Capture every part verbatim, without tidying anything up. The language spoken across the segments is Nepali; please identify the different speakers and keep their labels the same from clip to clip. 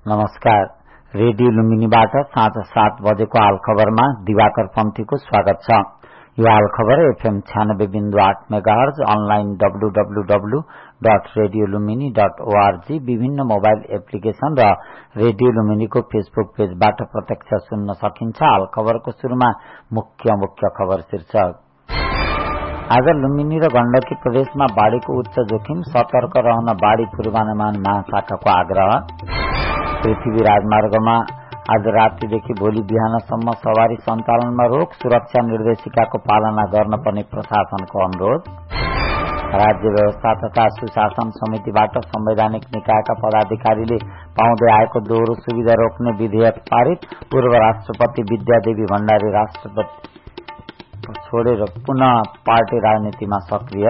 Speaker 1: नमस्कार। रेडियो लुम्बिनीबाट साँझ सात बजेको हाल खबरमा दिवाकर पन्थीको स्वागत छ। यो हाल खबर एफएम छ्यानब्बे बिन्दु आठ megahertz, online W W W dot radio Lumbini dot ORG, विभिन्न मोबाइल एप्लिकेशन र रेडियो लुम्बिनीको फेसबुक पेजबाट प्रत्यक्ष सुन्न सकिन्छ। हाल खबरको सुरुमा मुख्य मुख्य खबर शीर्षक। आज लुम्बिनी र गण्डकी प्रदेशमा बाढ़ीको उच्च जोखिम, सतर्क रहन बाढ़ी पूर्वानुमान महाशाखाको आग्रह। पृथ्वी राजमार्गमा आज रातिदेखि भोलि बिहानसम्म सवारी सञ्चालनमा रोक, सुरक्षा निर्देशिकाको पालना गर्न पर्ने प्रशासनको अनुरोध। राज्य व्यवस्था तथा सुशासन समितिबाट संवैधानिक निकायका पदाधिकारीले पाउँदै आएको दोहोरो सुविधा रोक्ने विधेयक पारित। पूर्व राष्ट्रपति विद्यादेवी भण्डारी राष्ट्रपति छोडेर पुनः पार्टी राजनीतिमा सक्रिय।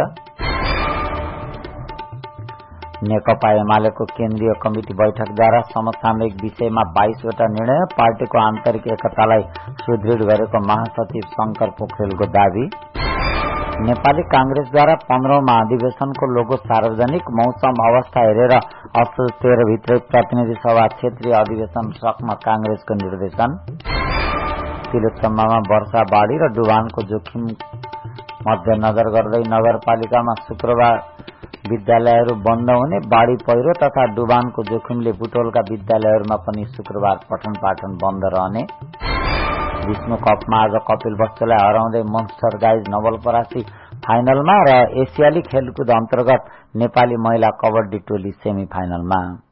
Speaker 1: नेकपा एमालेको केन्द्रीय कमिटी बैठकद्वारा समसामयिक विषयमा बाइसवटा निर्णय, पार्टीको आन्तरिक एकतालाई सुदृढ गरेको महासचिव शंकर पोखरेलको दावी। नेपाली कांग्रेसद्वारा पन्ध्रौं महाधिवेशनको लोगो सार्वजनिक, मौसम अवस्था हेरेर असोज तेह्र भित्रै प्रतिनिधि सभा क्षेत्रीय अधिवेशन सक्न कांग्रेसको निर्देशन। तिलोत्तमामा वर्षा, बाढ़ी र डुबानको जोखिम मध्यनजर गर्दै नगरपालिकामा शुक्रबार विद्यालयहरू बन्द हुने, बाढ़ी पहिरो तथा डुबानको जोखिमले बुटोलका विद्यालयहरूमा पनि शुक्रबार पठन पाठन बन्द रहने। विष्णु कपमा आज कपिल वस्तुलाई हराउँदै मोन्स्टर गाइज नवलपरासी फाइनलमा र एसियाली खेलकुद अन्तर्गत नेपाली महिला कबड्डी टोली सेमी फाइनलमा।